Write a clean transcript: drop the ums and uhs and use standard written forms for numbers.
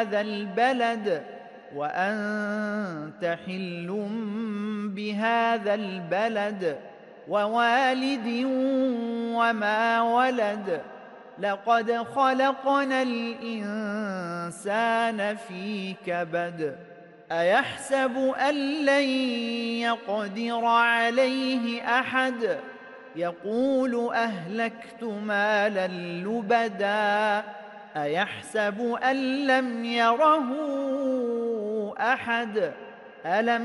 بهذا البلد وأنت حل بهذا البلد ووالد وما ولد لقد خلقنا الإنسان في كبد أيحسب أن لن يقدر عليه أحد يقول أهلكت مالا لبدا أيحسب أن لم يره أحد ألم